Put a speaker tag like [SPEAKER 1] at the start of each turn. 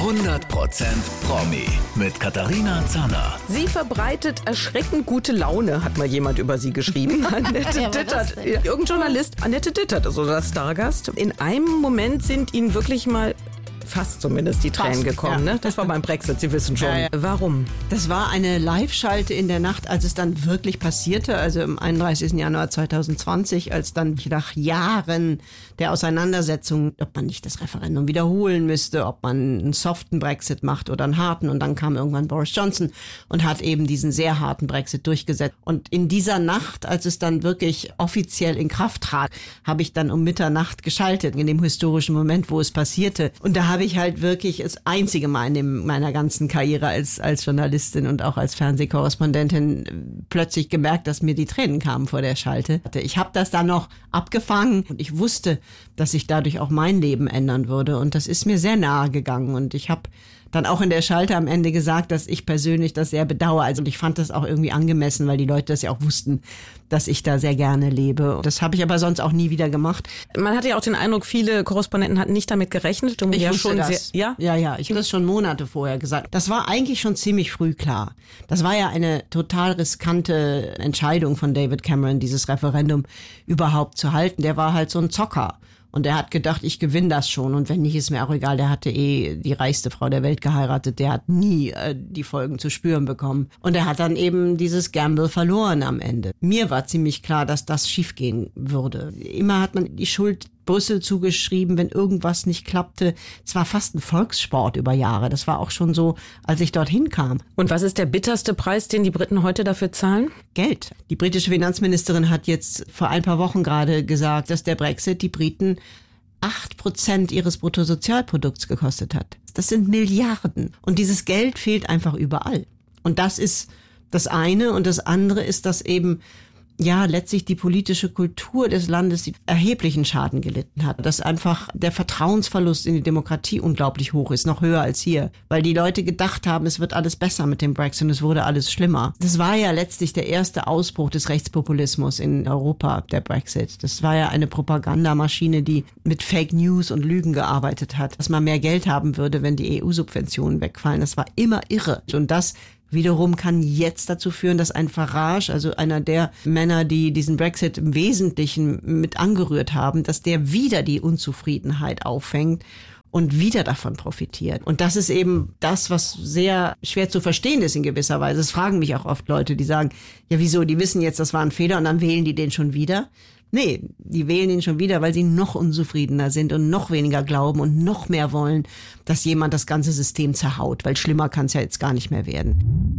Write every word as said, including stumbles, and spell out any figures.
[SPEAKER 1] hundert Prozent Promi mit Katharina Zanner.
[SPEAKER 2] Sie verbreitet erschreckend gute Laune, hat mal jemand über sie geschrieben. Annette
[SPEAKER 3] Ja,
[SPEAKER 2] Dittert, irgendein Journalist. Annette Dittert ist unser Stargast. In einem Moment sind Ihnen wirklich mal fast zumindest die Tränen
[SPEAKER 3] Fast,
[SPEAKER 2] gekommen.
[SPEAKER 3] ja.
[SPEAKER 2] Ne? Das war beim Brexit, Sie wissen schon.
[SPEAKER 3] Ja, ja.
[SPEAKER 2] Warum?
[SPEAKER 3] Das war eine Live-Schalte in der Nacht, als es dann wirklich passierte, also am einunddreißigsten Januar zweitausendzwanzig, als dann nach Jahren der Auseinandersetzung, ob man nicht das Referendum wiederholen müsste, ob man einen soften Brexit macht oder einen harten. Und dann kam irgendwann Boris Johnson und hat eben diesen sehr harten Brexit durchgesetzt. Und in dieser Nacht, als es dann wirklich offiziell in Kraft trat, habe ich dann um Mitternacht geschaltet, in dem historischen Moment, wo es passierte. Und da habe ich halt wirklich das einzige Mal in dem, meiner ganzen Karriere als, als Journalistin und auch als Fernsehkorrespondentin plötzlich gemerkt, dass mir die Tränen kamen vor der Schalte. Ich habe das dann noch abgefangen und ich wusste, dass sich dadurch auch mein Leben ändern würde. Und das ist mir sehr nahe gegangen. Und ich habe dann auch in der Schalte am Ende gesagt, dass ich persönlich das sehr bedauere. Also ich fand das auch irgendwie angemessen, weil die Leute das ja auch wussten, dass ich da sehr gerne lebe. Das habe ich aber sonst auch nie wieder gemacht.
[SPEAKER 2] Man hatte ja auch den Eindruck, viele Korrespondenten hatten nicht damit gerechnet. Und
[SPEAKER 3] Ich
[SPEAKER 2] ja
[SPEAKER 3] wusste
[SPEAKER 2] schon
[SPEAKER 3] das.
[SPEAKER 2] Sehr, ja?
[SPEAKER 3] ja, ja, ich habe das schon Monate vorher gesagt. Das war eigentlich schon ziemlich früh klar. Das war ja eine total riskante Entscheidung von David Cameron, dieses Referendum überhaupt zu halten. Der war halt so ein Zocker. Und er hat gedacht, ich gewinne das schon. Und wenn nicht, ist mir auch egal. Der hatte eh die reichste Frau der Welt geheiratet. Der hat nie äh, die Folgen zu spüren bekommen. Und er hat dann eben dieses Gamble verloren am Ende. Mir war ziemlich klar, dass das schiefgehen würde. Immer hat man die Schuld Brüssel zugeschrieben, wenn irgendwas nicht klappte. Es war fast ein Volkssport über Jahre. Das war auch schon so, als ich dorthin kam.
[SPEAKER 2] Und was ist der bitterste Preis, den die Briten heute dafür zahlen?
[SPEAKER 3] Geld. Die britische Finanzministerin hat jetzt vor ein paar Wochen gerade gesagt, dass der Brexit die Briten acht Prozent ihres Bruttosozialprodukts gekostet hat. Das sind Milliarden. Und dieses Geld fehlt einfach überall. Und das ist das eine. Und das andere ist, dass eben ja, letztlich die politische Kultur des Landes die erheblichen Schaden gelitten hat. Dass einfach der Vertrauensverlust in die Demokratie unglaublich hoch ist, noch höher als hier. Weil die Leute gedacht haben, es wird alles besser mit dem Brexit und es wurde alles schlimmer. Das war ja letztlich der erste Ausbruch des Rechtspopulismus in Europa, der Brexit. Das war ja eine Propagandamaschine, die mit Fake News und Lügen gearbeitet hat. Dass man mehr Geld haben würde, wenn die E U-Subventionen wegfallen. Das war immer irre. Und das wiederum kann jetzt dazu führen, dass ein Farage, also einer der Männer, die diesen Brexit im Wesentlichen mit angerührt haben, dass der wieder die Unzufriedenheit auffängt und wieder davon profitiert. Und das ist eben das, was sehr schwer zu verstehen ist in gewisser Weise. Es fragen mich auch oft Leute, die sagen, ja wieso, die wissen jetzt, das war ein Fehler und dann wählen die den schon wieder. Nee, die wählen ihn schon wieder, weil sie noch unzufriedener sind und noch weniger glauben und noch mehr wollen, dass jemand das ganze System zerhaut, weil schlimmer kann es ja jetzt gar nicht mehr werden.